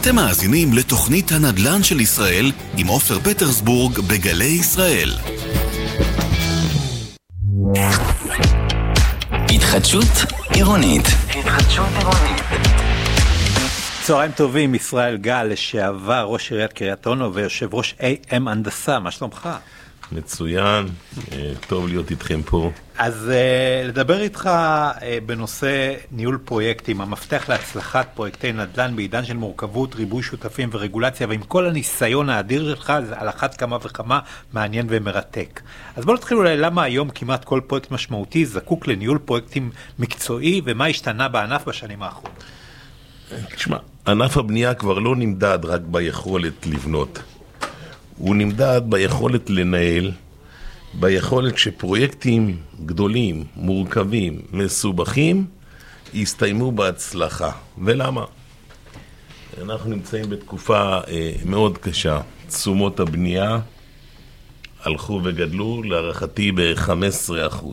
אתם מאזינים לתוכנית הנדל"ן של ישראל עם עופר פטרסבורג בגלי ישראל. התחדשות עירונית. צהריים טובים, ישראל גל, לשעבר ראש עיריית קריית אונו ויושב ראש AM הנדסה, מה שלומך? מצוין, טוב להיות איתכם פה. אז לדבר איתך בנושא ניהול פרויקטים, המפתח להצלחת פרויקטי נדל"ן בעידן של מורכבות, ריבוי שותפים ורגולציה, ועם כל הניסיון האדיר שלך, זה על אחת כמה וכמה מעניין ומרתק. אז בואו נתחיל אולי למה היום כמעט כל פרויקט משמעותי זקוק לניהול פרויקטים מקצועי, ומה השתנה בענף בשנים האחרונות? תשמע, ענף הבנייה כבר לא נמדד רק ביכולת לבנות. הוא נמדד ביכולת לנהל, ביכולת שפרויקטים גדולים, מורכבים, מסובכים, יסתיימו בהצלחה. ולמה? אנחנו נמצאים בתקופה מאוד קשה. תשומות הבנייה הלכו וגדלו, להערכתי ב-15%.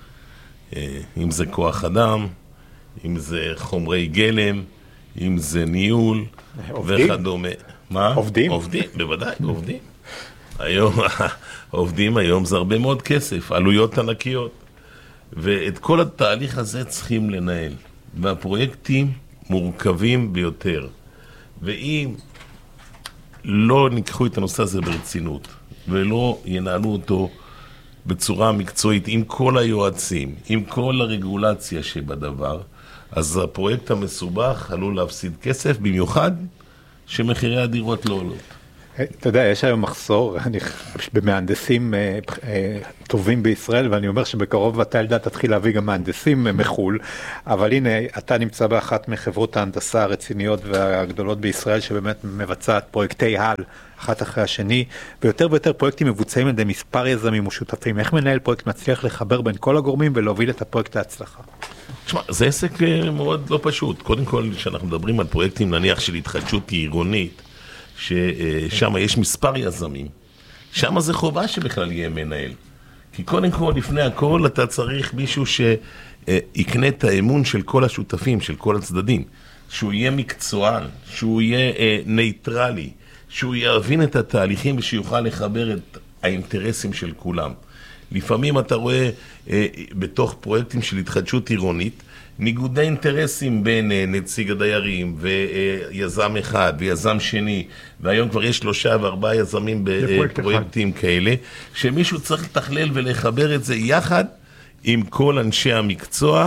אם זה כוח אדם, אם זה חומרי גלם, אם זה ניהול וכדומה. מה? עובדים? עובדים, בוודאי, עובדים. היום, עובדים היום זה הרבה מאוד כסף, עלויות ענקיות. ואת כל התהליך הזה צריכים לנהל. והפרויקטים מורכבים ביותר. ואם לא ניקחו את הנושא הזה ברצינות, ולא ינהלו אותו בצורה מקצועית, עם כל היועצים, עם כל הרגולציה שבדבר, אז הפרויקט המסובך עלול להפסיד כסף, במיוחד שמחירי הדירות לא עולות. אתה יודע, יש היום מחסור במהנדסים טובים בישראל, ואני אומר שבקרוב אתה ילדה תתחיל להביא גם מהנדסים מחול, אבל הנה, אתה נמצא באחת מחברות ההנדסה הרציניות והגדולות בישראל, שבאמת מבצעת פרויקטי העל, אחת אחרי השני, ויותר ויותר פרויקטים מבוצעים על ידי מספר יזמים ושותפים. איך מנהל פרויקט מצליח לחבר בין כל הגורמים ולהוביל את הפרויקט להצלחה? תשמע, זה עסק מאוד לא פשוט. קודם כל, כשאנחנו מדברים על פרויקטים, נניח של התחדשות עירונית, ששם יש מספר יזמים, שם זה חובה שבכלל יהיה מנהל. כי קודם כל, לפני הכל, אתה צריך מישהו שיקנה את האמון של כל השותפים, של כל הצדדים. שהוא יהיה מקצוען, שהוא יהיה נייטרלי, שהוא יבין את התהליכים ושיוכל לחבר את האינטרסים של כולם. לפעמים אתה רואה בתוך פרויקטים של התחדשות עירונית, ניגודי אינטרסים בין נציג הדיירים ויזם אחד ויזם שני, והיום כבר יש 3 ו4 יזמים בפרויקטים כאלה, שמישהו צריך לתכלל ולחבר את זה יחד עם כל אנשי המקצוע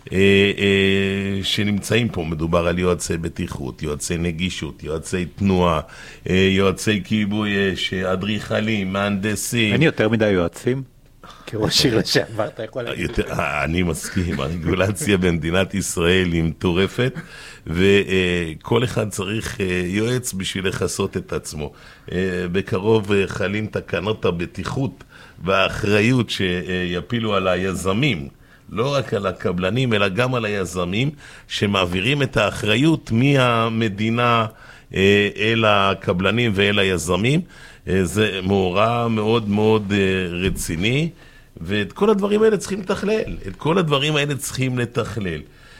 שנמצאים פה. מדובר על יועצי בטיחות, יועצי נגישות, יועצי תנועה, יועצי כיבוי אש, אדריכלים, מהנדסים. אין יותר מדי יועצים? כראש עיר לשעבר, אתה יכול להגיד. אני מסכים, הרגולציה במדינת ישראל היא מטורפת, וכל אחד צריך יועץ בשביל לחסות את עצמו. בקרוב חלים תקנות הבטיחות והאחריות שיפילו על היזמים, לא רק על הקבלנים, אלא גם על היזמים, שמעבירים את האחריות מהמדינה אל הקבלנים ואל היזמים. זה מאורע מאוד מאוד רציני, ואת כל הדברים האלה צריכים לתכלל. את כל הדברים האלה צריכים לתכלל.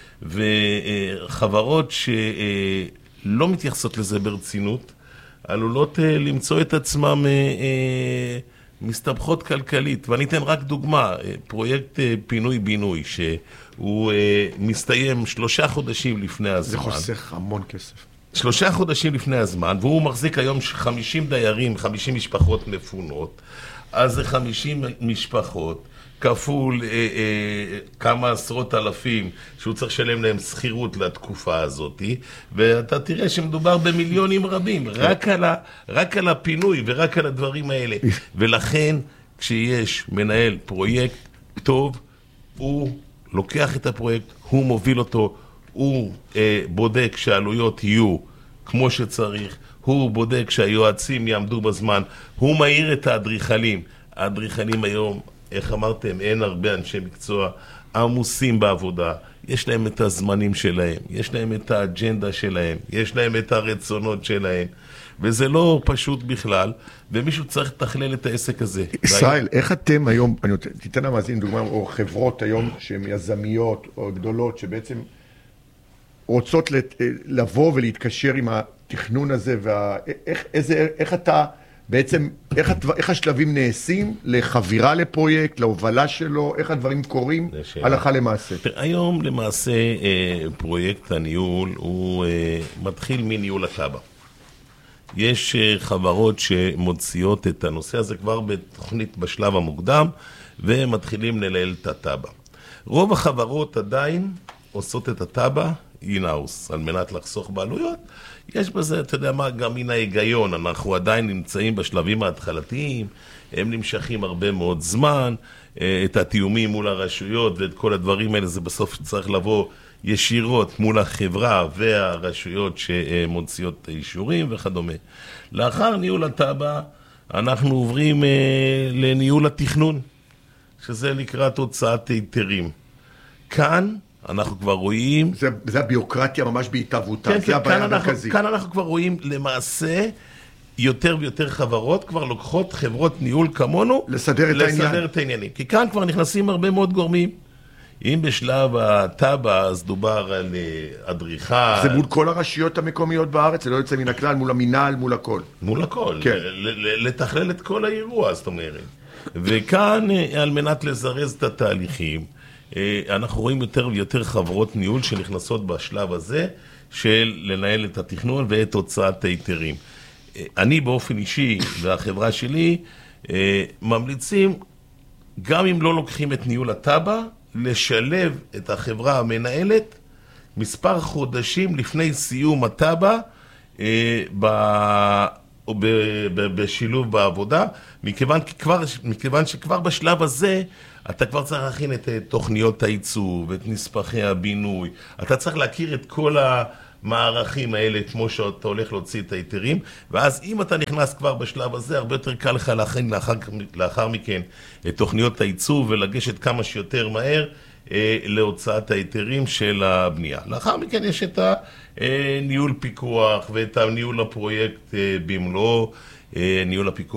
וחברות שלא מתייחסות לזה ברצינות, עלולות למצוא את עצמם מסתבכות כלכלית. ואני אתן רק דוגמה, פרויקט פינוי-בינוי, שהוא מסתיים 3 חודשים לפני הזמן. זה חוסך המון כסף. 3 חודשים לפני הזמן, והוא מחזיק היום 50 דיירים, 50 משפחות מפונות, אז זה 50 משפחות, כפול כמה עשרות אלפים, שהוא צריך לשלם להם שכירות לתקופה הזאת, ואתה תראה שמדובר במיליונים רבים, רק על הפינוי ורק על הדברים האלה. ולכן, כשיש מנהל פרויקט טוב, הוא לוקח את הפרויקט, הוא מוביל אותו, הוא בודק שהעלויות יהיו כמו שצריך, הוא בודק שהיועצים יעמדו בזמן, הוא מהיר את האדריכלים. האדריכלים היום, איך אמרתם, אין הרבה אנשי מקצוע עמוסים בעבודה, יש להם את הזמנים שלהם, יש להם את האג'נדה שלהם, יש להם את הרצונות שלהם, וזה לא פשוט בכלל, ומישהו צריך לתכלל את העסק הזה. ישראל, איך אתם היום, תיתן למאזין דוגמה, או חברות היום שהן יזמיות או גדולות, שבעצם רוצות לבוא ולהתקשר עם התכנון הזה, איך אתה, בעצם, איך השלבים נעשים לחבירה לפרויקט, להובלה שלו, איך הדברים קורים הלכה למעשה? היום למעשה פרויקט הניהול הוא מתחיל מניהול הטבע. יש חברות שמוציאות את הנושא הזה כבר בתוכנית בשלב המוקדם, ומתחילים לנהל את הטבע. רוב החברות עדיין עושות את הטבע אין-האוס, על מנת לחסוך בעלויות. יש בזה, אתה יודע מה, גם מן ההיגיון, אנחנו עדיין נמצאים בשלבים ההתחלתיים, הם נמשכים הרבה מאוד זמן, את התיאומים מול הרשויות ואת כל הדברים האלה, זה בסוף צריך לבוא ישירות מול החברה והרשויות שמוציאות אישורים וכדומה. לאחר ניהול הטבע, אנחנו עוברים לניהול התכנון, שזה לקראת הוצאת היתרים. כאן אנחנו כבר רואים... זה הביוקרטיה ממש בהתהוותה, זה הבעיה המרכזית. כאן אנחנו כבר רואים למעשה יותר ויותר חברות, כבר לוקחות חברות ניהול כמונו, לסדר את העניינים. כי כאן כבר נכנסים הרבה מאוד גורמים. אם בשלב הטבע אז דובר על אדריכל... זה מול כל הרשויות המקומיות בארץ, זה לא יוצא מן הכלל, מול המינהל, מול הכל. מול הכל, כן. לתכלל את כל האירוע, זאת אומרת. וכאן, על מנת לזרז את התהליכים, אנחנו רואים יותר ויותר חברות ניהול שנכנסות בשלב הזה, של לנהל את התכנון ואת הוצאת היתרים. אני באופן אישי, והחברה שלי, ממליצים, גם אם לא לוקחים את ניהול הטבע, לשלב את החברה המנהלת מספר חודשים לפני סיום הטבע בשילוב בעבודה, מכיוון שכבר בשלב הזה אתה כבר צריך להכין את תוכניות הייצוב, את נספחי הבינוי, אתה צריך להכיר את כל המערכים האלה כמו שאתה הולך להוציא את היתרים, ואז אם אתה נכנס כבר בשלב הזה, הרבה יותר קל לך להכין לאחר מכן את תוכניות הייצוב ולגשת כמה שיותר מהר להוצאת היתרים של הבנייה. לאחר מכן יש את הניהול פיקוח ואת הניהול הפרויקט במלואו, ניהול הפיקוח